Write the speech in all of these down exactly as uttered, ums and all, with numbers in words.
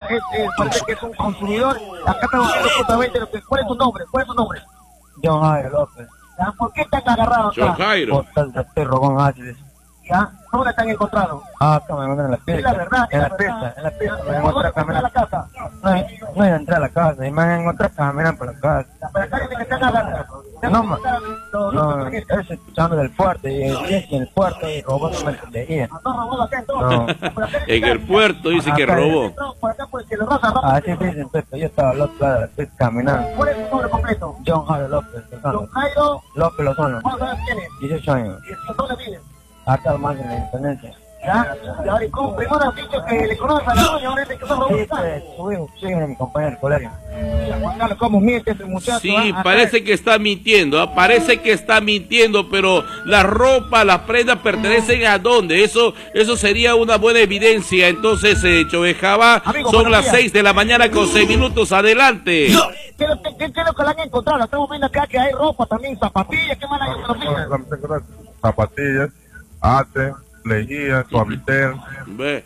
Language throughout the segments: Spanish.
es, es, parece que es un consumidor. Acá estamos viendo justamente lo que, ¿cuál es su nombre? ¿Cuál es su nombre? John Jairo López. ¿Ya? ¿Por qué te han agarrado acá? John Jairo. Por el perro con ácidos. ¿Ya? ¿Dónde te han encontrado? Ah, acá me encontré en la Es pista. la verdad, En es la la pista, verdad. en la pista. Me ¿Por dónde encontré te a la caminando. casa? No, no iba a entrar a la casa, y me han encontrado caminando por la casa. Pero acá dice que te han agarrado. No, ma- Los- No, los- ese escuchando del puerto, y y en el puerto, y robando mercadería. ¿No robó acá entonces? No. Por acá dice En el puerto dice que Acá- robó. No, por acá por el cielo rosa, ¿no? Así dicen, Pepe, yo estaba al otro lado de la pista caminando. ¿Cuál es tu nombre completo? John Jairo López, Don Lozano. Jairo, López Lozano, ¿cuántos años tienes? dieciocho años. ¿Y dónde vives? Acá más en la independencia. ¿Ya? Y ahora, ¿y cómo? Primero has dicho que le conoces a la doña, ahora dice que son Sí, robots. pues, su hijo, sí, mi compañero del colegio. Juan Carlos, ¿cómo miente ese muchacho? Sí, ah? Acá- parece que está mintiendo, ¿ah? Parece que está mintiendo, pero la ropa, las prendas pertenecen a dónde, eso eso sería una buena evidencia. Entonces, eh, Chovejaba, Amigo, son buenos las días. seis de la mañana con seis minutos, adelante. ¿Qué, qué, qué, qué es lo que le han encontrado? Estamos viendo acá que hay ropa también, zapatillas, ¿qué más hay en la oficina? Zapatillas, ate, lejía, suavitel Ve.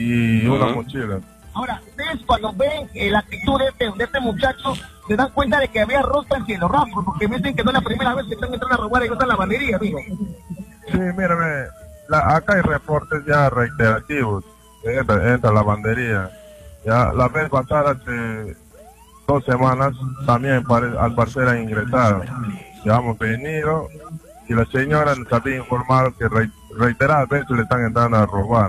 y una Ajá. mochila. Ahora, ustedes cuando ven eh, la actitud de este, de este muchacho, se dan cuenta de que había ropa en cielo raso, porque me dicen que no es la primera vez que están entrando a robar y no está en la bandería, amigo. Sí, mírame, la, acá hay reportes ya reiterativos. Entra, entra la lavandería. Ya la vez pasada, hace dos semanas, también pare- al parecer han ingresado. Ya hemos venido y la señora nos había informado que re- reiteradas veces le están entrando a robar.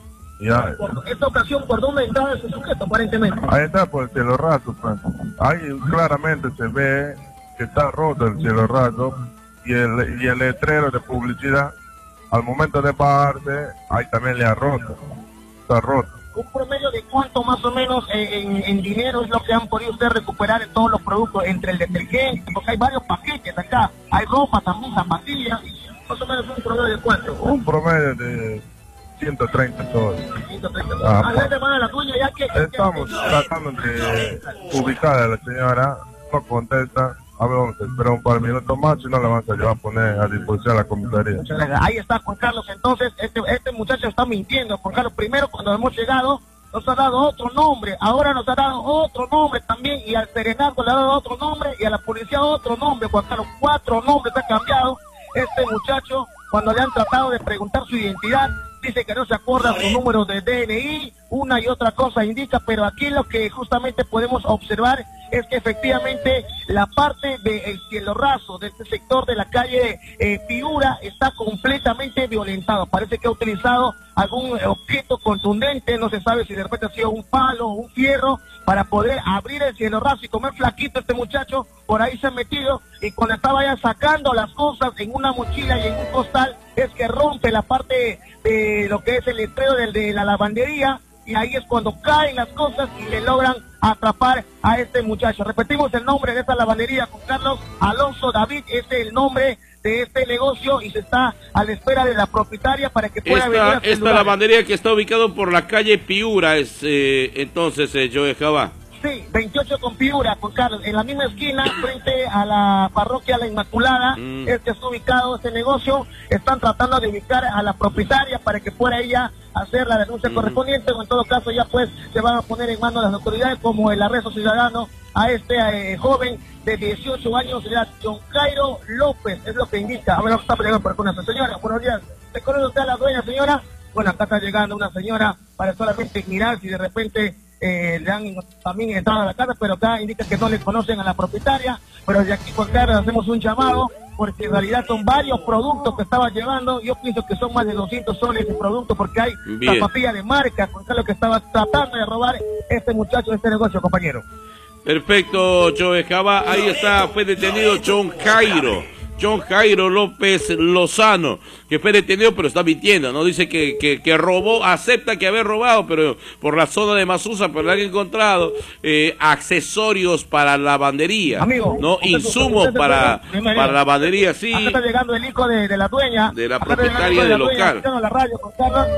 Ya, Por esta ocasión, ¿por dónde entraba ese sujeto, aparentemente? ahí está por el cielo raso, pues. Ahí claramente se ve que está roto el cielo raso y el, y el letrero de publicidad, al momento de bajarse, ahí también le ha roto. Está roto. Un promedio de cuánto más o menos eh, en, en dinero es lo que han podido ustedes recuperar en todos los productos, entre el detergente, porque hay varios paquetes acá, hay ropa también, zapatillas, más o menos un promedio de cuánto. Un promedio de ciento treinta soles. ciento treinta. Ah, Ah, pues. la hermana la tuya, ya que... Estamos tratando de ubicar a la señora, no contesta. A ver, vamos a esperar un par de minutos más, si no la vamos a llevar a poner a disposición a la comisaría. Muchas gracias. Ahí está Juan Carlos, entonces este, este muchacho está mintiendo. Juan Carlos, primero cuando hemos llegado nos ha dado otro nombre, ahora nos ha dado otro nombre también, y al serenazgo le ha dado otro nombre y a la policía otro nombre. Juan Carlos, cuatro nombres ha cambiado este muchacho cuando le han tratado de preguntar su identidad. Dice que no se acuerda su número de D N I, una y otra cosa indica, pero aquí lo que justamente podemos observar es que efectivamente la parte del cielo raso, de este sector de la calle eh, Piura, está completamente violentado. Parece que ha utilizado algún objeto contundente, no se sabe si de repente ha sido un palo o un fierro, para poder abrir el cielo raso. Y como es flaquito este muchacho, por ahí se ha metido, y cuando estaba ya sacando las cosas en una mochila y en un costal, es que rompe la parte de lo que es el letrero del de la lavandería, y ahí es cuando caen las cosas y le logran atrapar a este muchacho. Repetimos el nombre de esta lavandería, Juan Carlos Alonso David, este es el nombre de este negocio, y se está a la espera de la propietaria para que pueda venir Esta, a su esta lugar. lavandería que está ubicado por la calle Piura es eh, entonces, eh, Chovejaba. Sí, veintiocho con Piura, Juan Carlos, en la misma esquina, frente a la parroquia La Inmaculada, Mm. es que está ubicado este negocio. Están tratando de ubicar a la propietaria para que pueda ella hacer la denuncia Mm. correspondiente, o en todo caso ya pues se van a poner en manos de las autoridades, como el arresto ciudadano a este eh, joven de dieciocho años, ya John Jairo López, es lo que indica. A ver, está llegando por una señora. Buenos días. ¿Se conoce usted a la dueña, señora? Bueno, acá está llegando una señora para solamente mirar si de repente eh, le han también entrado a la casa, pero acá indica que no le conocen a la propietaria. Pero de aquí, Juan Carlos, hacemos un llamado, porque en realidad son varios productos que estaba llevando. Yo pienso que son más de doscientos soles de productos, porque hay Bien. zapatillas de marca, Juan Carlos, que estaba tratando de robar este muchacho de este negocio, compañero. Perfecto, Chovejaba. Ahí está, fue detenido John Jairo. John Jairo López Lozano, que fue detenido, pero está mintiendo, ¿no? Dice que, que, que robó, acepta que había robado, pero por la zona de Masusa, pero le han encontrado eh, accesorios para lavandería, Amigo, ¿no? usted- Insumos usted- para, usted- usted- para lavandería, sí. Acá está llegando el hijo de, de la dueña. De la Acá está llegando el propietaria hijo de del la dueña, local. escuchando la radio, Juan Carlos.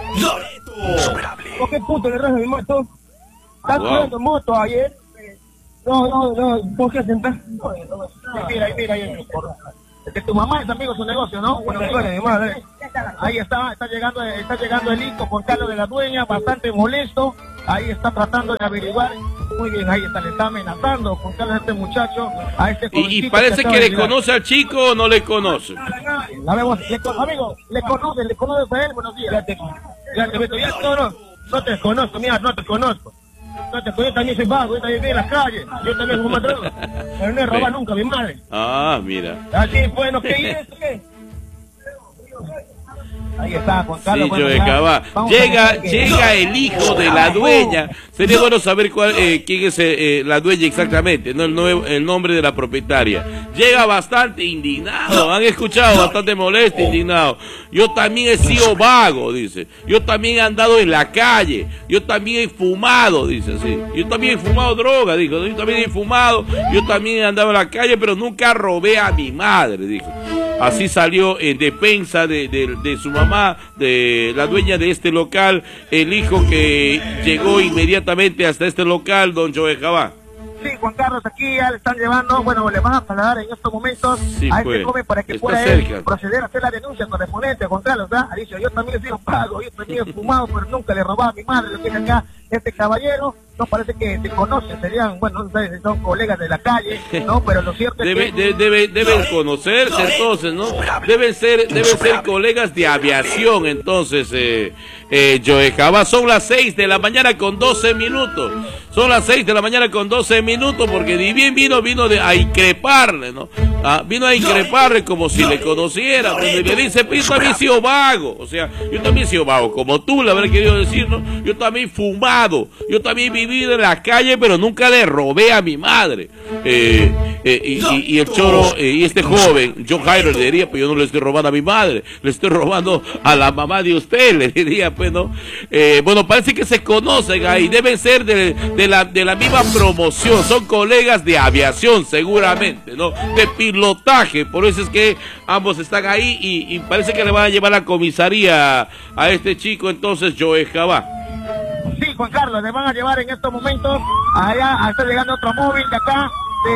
¿Por qué puto le rajas mi moto? ¿Estás Wow. cuidando moto ayer? No, no, no, ¿por qué sentar? Mira, ahí, mira, ahí. Es que tu mamá es amigo de su negocio, ¿no? Bueno, bueno, mi madre. Ahí está, está llegando, está llegando el hijo, Juan Carlos, de la dueña, bastante molesto. ahí está tratando de averiguar. Muy bien, ahí está, le está amenazando Juan Carlos a este muchacho, a este Y, y parece que, que le conoce al chico o no le conoce. La vemos, le, amigo, le conoce, le conoce a él, buenos días. Ya te, ya te, ya te, no, no te conozco, mira, no te conozco. No te conozco, yo también soy vago, yo también vivo en las calles, yo también como droga, pero no he robado nunca, mi madre. Ah, mira. Así, bueno, ¿qué es? ¿Qué? Ahí está, Juan Carlos. Sí, bueno, Joe Cabá. Llega, que... llega el hijo de la dueña. Sería bueno saber cuál, eh, quién es eh, la dueña exactamente, no el, nuevo, el nombre de la propietaria. Llega bastante indignado, han escuchado, bastante molesto, indignado. Yo también he sido vago, dice. Yo también he andado en la calle. Yo también he fumado, dice así. Yo también he fumado droga, dijo. Yo también he fumado. Yo también he andado en la calle, pero nunca robé a mi madre, dijo. Así salió en defensa de, de, de su mamá, de la dueña de este local, el hijo que llegó inmediatamente hasta este local, don Joe Cabá. Sí, Juan Carlos, aquí ya le están llevando, bueno, le van a trasladar en estos momentos sí, a pues, este joven para que está pueda cerca. él proceder a hacer la denuncia correspondiente, Juan Carlos, ¿verdad? Ha dicho, yo también he sido pago, yo también he fumado, pero nunca le he robado a mi madre, lo que es acá este caballero. No parece que se conocen, serían, bueno, no sé si son colegas de la calle, ¿no? Pero lo cierto es Debe, que... de, debe, deben conocerse entonces, ¿no? Deben ser, deben ser colegas de aviación entonces, eh, eh, Joe Cabá. Son las seis de la mañana con doce minutos. Son las seis de la mañana con doce minutos porque ni bien vino, vino de, a increparle, ¿no? Ah, vino a increparle como si le conociera, donde le dice, pues yo también he sido vago, o sea, yo también he sido vago, como tú le habrás querido decir, ¿no? Yo también he fumado, yo también he vivido en la calle, pero nunca le robé a mi madre. Eh, eh, y, y, y el choro, eh, y este joven, John Jairo, le diría, pues yo no le estoy robando a mi madre, le estoy robando a la mamá de usted, le diría, pues, ¿no? Eh, bueno, parece que se conocen ahí, deben ser de, de, la, de la misma promoción, son colegas de aviación, seguramente, ¿no? De pilotaje, por eso es que ambos están ahí y, y parece que le van a llevar a la comisaría a este chico, entonces, Joe Cabá. Sí, Juan Carlos, le van a llevar en estos momentos allá, está llegando otro móvil de acá,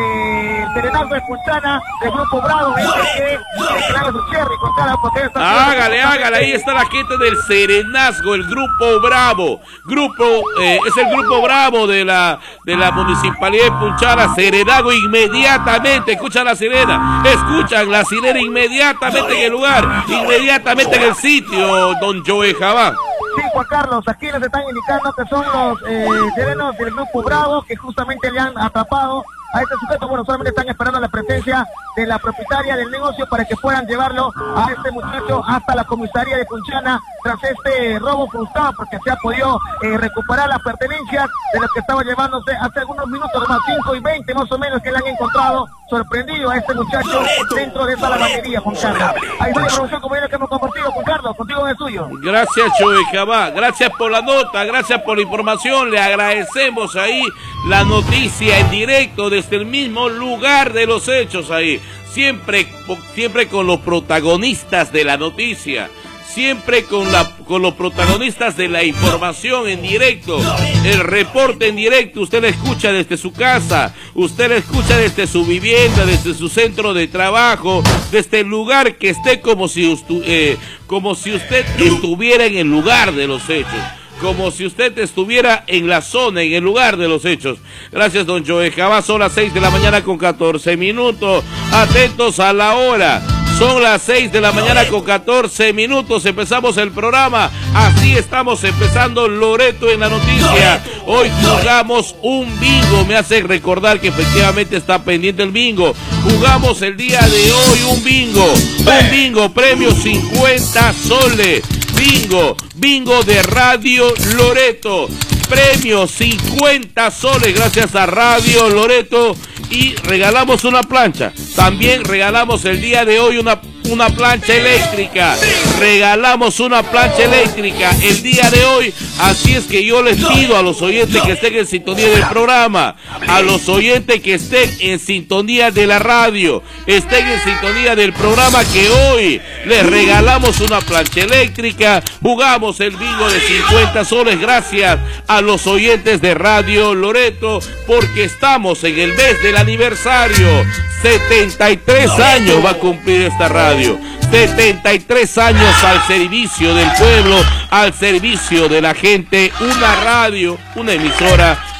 de Serenazgo de Punchana, del Grupo Bravo, que claro, su cherry, Juan Carlos, porque está... Hágale, hágale, ahí está la gente del Serenazgo, el Grupo Bravo, grupo, eh, es el Grupo Bravo de la, de la Municipalidad de Punchana, Serenazgo inmediatamente, escuchan la sirena, escuchan la sirena inmediatamente en el lugar, inmediatamente en el sitio, don Joe Cabá. Sí, Juan Carlos, aquí les están indicando que son los eh, serenos del Grupo Bravo que justamente le han atrapado a este sujeto. Bueno, solamente están esperando la presencia de la propietaria del negocio para que puedan llevarlo a este muchacho hasta la comisaría de Punchana tras este robo frustrado, porque se ha podido eh, recuperar las pertenencias de los que estaba llevándose hace algunos minutos, más cinco y veinte más o menos, que le han encontrado sorprendido a este muchacho dentro de esa lavandería, Juan Carlos. Ahí está la información, compañero, que hemos compartido, Juan Carlos, contigo es el suyo. Gracias, Joe Cabá, gracias por la nota, gracias por la información, le agradecemos ahí la noticia en directo desde el mismo lugar de los hechos ahí, siempre, siempre con los protagonistas de la noticia, siempre con, la, con los protagonistas de la información en directo, el reporte en directo, usted lo escucha desde su casa, usted lo escucha desde su vivienda, desde su centro de trabajo, desde el lugar que esté como si, eh, como si usted estuviera en el lugar de los hechos, como si usted estuviera en la zona, en el lugar de los hechos. Gracias, don Joe Cabá. Son las seis de la mañana con catorce minutos. Atentos a la hora. Son las seis de la mañana con catorce minutos. Empezamos el programa. Así estamos empezando Loreto en la noticia. Hoy jugamos un bingo. Me hace recordar que efectivamente está pendiente el bingo. Jugamos el día de hoy un bingo. Un bingo, premio cincuenta soles. Bingo, bingo de Radio Loreto, premio cincuenta soles gracias a Radio Loreto y regalamos una plancha. También regalamos el día de hoy una, una plancha eléctrica, regalamos una plancha eléctrica el día de hoy, así es que yo les pido a los oyentes que estén en sintonía del programa, a los oyentes que estén en sintonía de la radio, estén en sintonía del programa, que hoy les regalamos una plancha eléctrica, jugamos el bingo de cincuenta soles gracias a los oyentes de Radio Loreto, porque estamos en el mes del aniversario, setenta y tres años va a cumplir esta radio, setenta y tres años al servicio del pueblo, al servicio de la gente. gente, una radio, una emisora